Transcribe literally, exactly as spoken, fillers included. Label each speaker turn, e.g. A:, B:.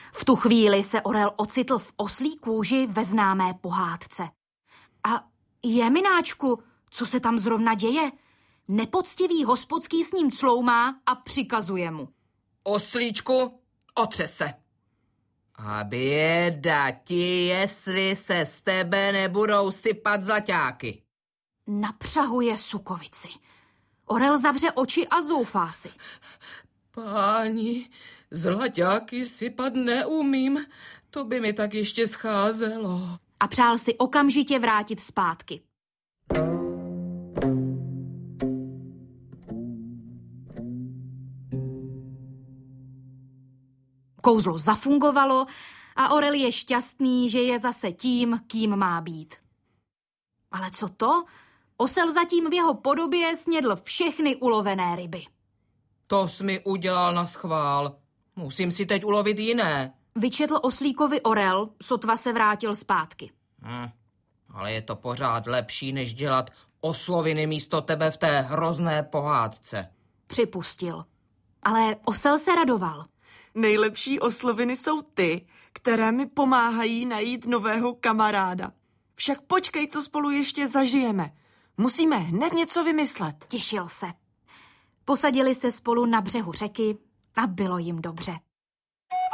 A: V tu chvíli se orel ocitl v oslí kůži ve známé pohádce. A jemináčku, co se tam zrovna děje? Nepoctivý hospodský s ním cloumá a přikazuje mu.
B: Oslíčku, otřes se. A běda ti, jestli se z tebe nebudou sypat zlaťáky.
A: Napřahuje sukovici. Orel zavře oči a zoufá si.
B: Páni, zlaťáky sypat neumím, to by mi tak ještě scházelo.
A: A přál si okamžitě vrátit zpátky. Kouzlo zafungovalo a orel je šťastný, že je zase tím, kým má být. Ale co to? Osel zatím v jeho podobě snědl všechny ulovené ryby.
B: To jsi mi udělal na schvál. Musím si teď ulovit jiné.
A: Vyčetl oslíkovi orel, sotva se vrátil zpátky.
B: Hm, ale je to pořád lepší, než dělat osloviny místo tebe v té hrozné pohádce.
A: Připustil. Ale osel se radoval.
C: Nejlepší osloviny jsou ty, které mi pomáhají najít nového kamaráda. Však počkej, co spolu ještě zažijeme. Musíme hned něco vymyslet.
A: Těšil se. Posadili se spolu na břehu řeky a bylo jim dobře.